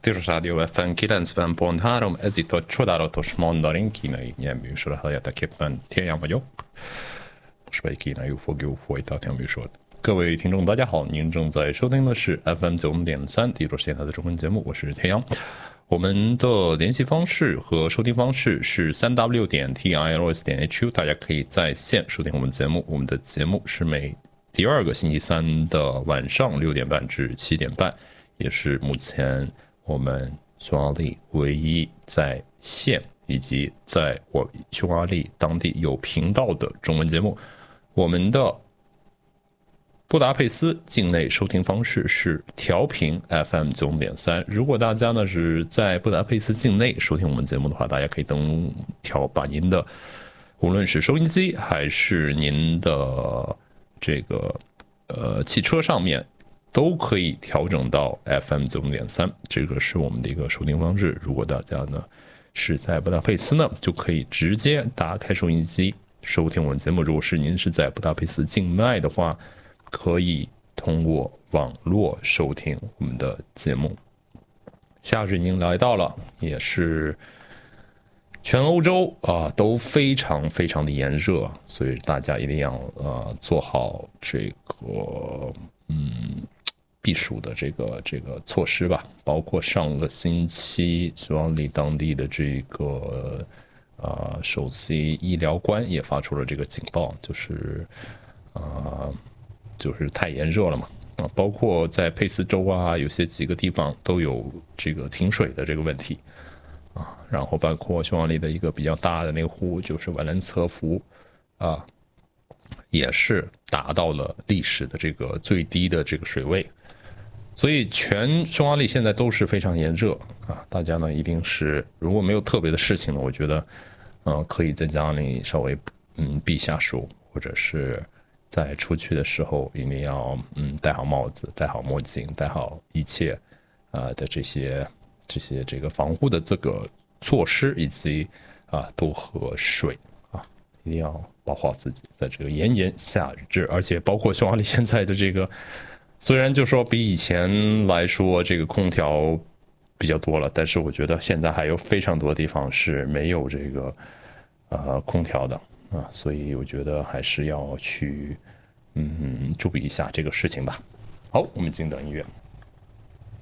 Tilos Rádió FM 90.3, ez itt a Csodálatos Mandarin kínai nyelvműsor, helyettképpen Tian vagyok. Most pedig kínaiul fogjuk folytatni a műsort. 各位听众大家好，您正在收听的是 FM 95.3地罗电台的中文节目，我是天阳。我们的联系方式和收听方式是 3w.tilos.hu， 大家可以在线收听我们节目。我们的节目是每第二个星期三的晚上6点半至7点半，也是目前我们匈牙利唯一在线以及在我匈牙利当地有频道的中文节目。我们的布达佩斯境内收听方式是调频 FM 95.3。如果大家呢是在布达佩斯境内收听我们节目的话，大家可以把您的无论是收音机还是您的这个汽车上面都可以调整到 FM 95.3，这个是我们的一个收听方式。如果大家呢是在布达佩斯呢，就可以直接打开收音机收听我们节目。如果是您是在布达佩斯境外的话，可以通过网络收听我们的节目。夏日已经来到了，也是全欧洲都非常非常的炎热，所以大家一定要做好这个避暑的这个措施吧。包括上个星期匈牙利当地的这个首席医疗官也发出了这个警报，就是太炎热了嘛，包括在佩斯州有些几个地方都有这个停水的这个问题然后包括匈牙利的一个比较大的那个湖，就是瓦兰策湖也是达到了历史的这个最低的这个水位，所以全匈牙利现在都是非常炎热大家呢一定是如果没有特别的事情呢，我觉得可以在家里稍微避下暑，或者是在出去的时候一定要戴好帽子，戴好墨镜，戴好一切的这些这个防护的这个措施，以及多喝水一定要保护好自己，在这个炎炎夏日。而且包括匈牙利现在的这个，虽然就说比以前来说这个空调比较多了，但是我觉得现在还有非常多的地方是没有这个空调的所以我觉得还是要去注意一下这个事情吧。好，我们静等音乐。